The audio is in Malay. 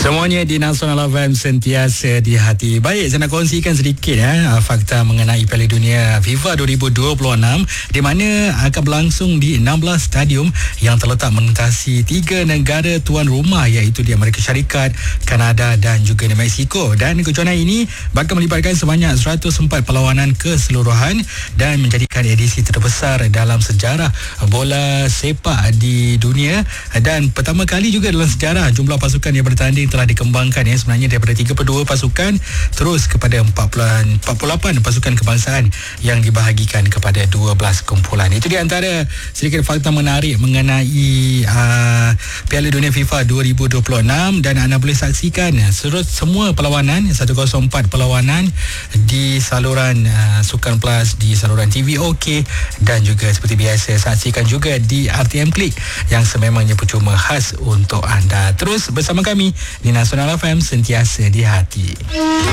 Semuanya di Nasional FM sentiasa di hati. Baik, saya nak kongsikan sedikit fakta mengenai Piala Dunia FIFA 2026 di mana akan berlangsung di 16 stadium yang terletak mengatasi 3 negara tuan rumah iaitu di Amerika Syarikat, Kanada dan juga di Mexico. Dan kejohanan ini bakal melibatkan sebanyak 104 perlawanan keseluruhan dan menjadikan edisi terbesar dalam sejarah bola sepak di dunia, dan pertama kali juga dalam sejarah jumlah pasukan yang bertanding telah dikembangkan sebenarnya daripada 32 pasukan terus kepada 48 pasukan kebangsaan yang dibahagikan kepada 12 kumpulan. Itu di antara sedikit fakta menarik mengenai Piala Dunia FIFA 2026, dan anda boleh saksikan semua perlawanan 104 perlawanan di saluran Sukan Plus, di saluran TV OK, dan juga seperti biasa saksikan juga di RTM Klik yang sememangnya percuma khas untuk anda. Terus bersama kami di Nasional FM sentiasa di hati.